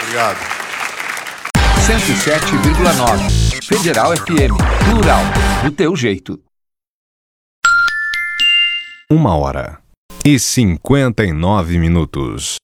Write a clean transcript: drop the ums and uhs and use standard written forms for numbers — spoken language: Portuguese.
Obrigado. 107,9. Federal FM. Plural. Do teu jeito. 1h59.